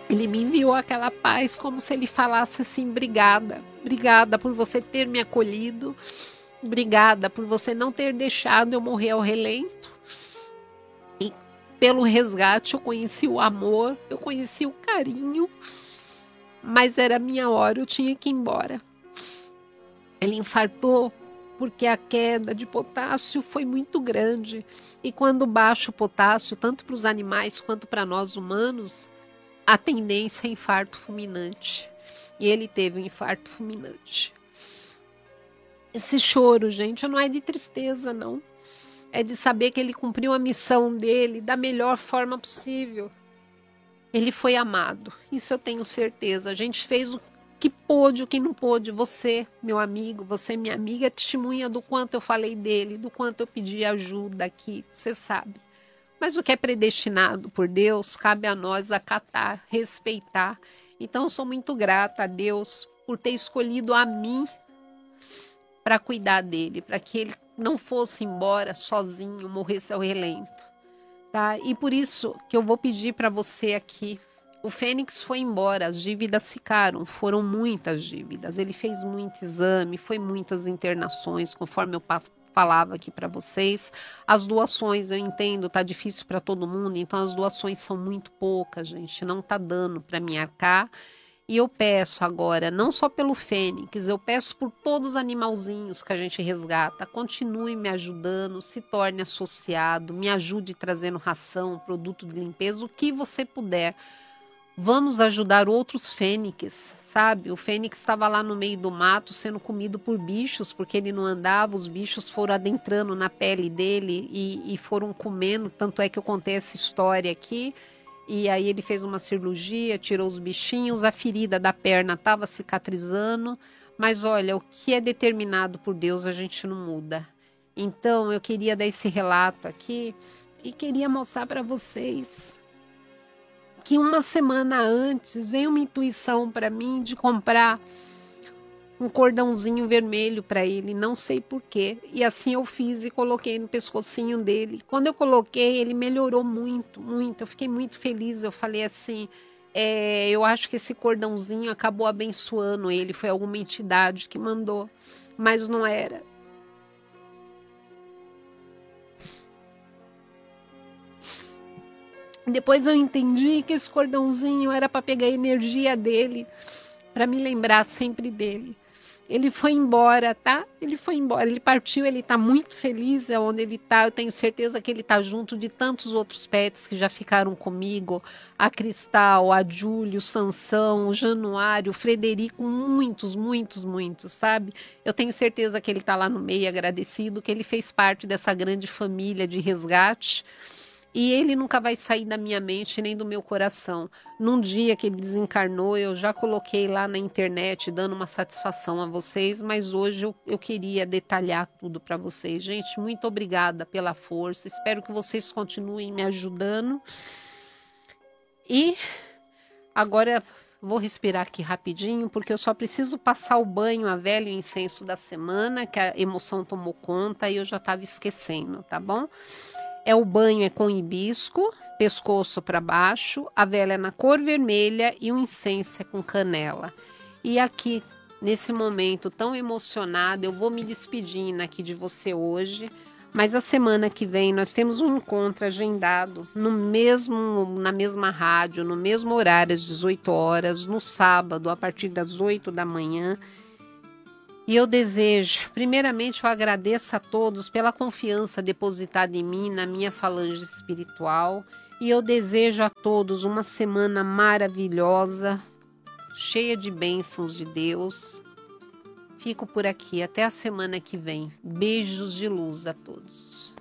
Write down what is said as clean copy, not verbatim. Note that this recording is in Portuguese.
Ele me enviou aquela paz como se ele falasse assim: obrigada, obrigada por você ter me acolhido, obrigada por você não ter deixado eu morrer ao relento. E pelo resgate eu conheci o amor, eu conheci o carinho, mas era a minha hora, eu tinha que ir embora. Ele infartou porque a queda de potássio foi muito grande. E quando baixa o potássio, tanto para os animais quanto para nós humanos, a tendência é infarto fulminante. E ele teve um infarto fulminante. Esse choro, gente, não é de tristeza, não. É de saber que ele cumpriu a missão dele da melhor forma possível. Ele foi amado, isso eu tenho certeza. A gente fez o que pôde, o que não pôde. Você, meu amigo, você, minha amiga, é testemunha do quanto eu falei dele, do quanto eu pedi ajuda aqui, você sabe. Mas o que é predestinado por Deus, cabe a nós acatar, respeitar. Então eu sou muito grata a Deus por ter escolhido a mim para cuidar dele, para que ele não fosse embora sozinho, morresse ao relento. Tá? E por isso que eu vou pedir para você aqui. O Fênix foi embora, as dívidas ficaram, foram muitas dívidas. Ele fez muito exame, foi muitas internações, conforme eu falava aqui para vocês. As doações, eu entendo, tá difícil para todo mundo, então as doações são muito poucas, gente, não tá dando para me arcar. E eu peço agora, não só pelo Fênix, eu peço por todos os animalzinhos que a gente resgata. Continue me ajudando, se torne associado, me ajude trazendo ração, produto de limpeza, o que você puder. Vamos ajudar outros fênix, sabe? O fênix estava lá no meio do mato sendo comido por bichos, porque ele não andava, os bichos foram adentrando na pele dele e foram comendo. Tanto é que eu contei essa história aqui. E aí ele fez uma cirurgia, tirou os bichinhos, a ferida da perna estava cicatrizando, mas olha, o que é determinado por Deus a gente não muda. Então eu queria dar esse relato aqui e queria mostrar para vocês que uma semana antes veio uma intuição para mim de comprar um cordãozinho vermelho para ele, não sei porquê. E assim eu fiz e coloquei no pescocinho dele. Quando eu coloquei, ele melhorou muito, muito. Eu fiquei muito feliz. Eu falei assim: eu acho que esse cordãozinho acabou abençoando ele. Foi alguma entidade que mandou, mas não era. Depois eu entendi que esse cordãozinho era para pegar a energia dele, para me lembrar sempre dele. Ele foi embora, tá? Ele foi embora, ele partiu, ele tá muito feliz é onde ele tá. Eu tenho certeza que ele tá junto de tantos outros pets que já ficaram comigo. A Cristal, a Júlio, o Sansão, o Januário, o Frederico, muitos, muitos, muitos, sabe? Eu tenho certeza que ele tá lá no meio agradecido, que ele fez parte dessa grande família de resgate. E ele nunca vai sair da minha mente nem do meu coração. Num dia que ele desencarnou, eu já coloquei lá na internet dando uma satisfação a vocês, mas hoje eu queria detalhar tudo para vocês. Gente, muito obrigada pela força. Espero que vocês continuem me ajudando. E agora vou respirar aqui rapidinho, porque eu só preciso passar o banho, a vela e o incenso da semana, que a emoção tomou conta e eu já estava esquecendo, tá bom? O banho é com hibisco, pescoço para baixo, a vela é na cor vermelha e o incenso é com canela. E aqui, nesse momento tão emocionado, eu vou me despedindo aqui de você hoje, mas a semana que vem nós temos um encontro agendado na mesma rádio, no mesmo horário, às 18 horas, no sábado, a partir das 8 da manhã. E eu desejo, primeiramente eu agradeço a todos pela confiança depositada em mim, na minha falange espiritual. E eu desejo a todos uma semana maravilhosa, cheia de bênçãos de Deus. Fico por aqui, até a semana que vem. Beijos de luz a todos.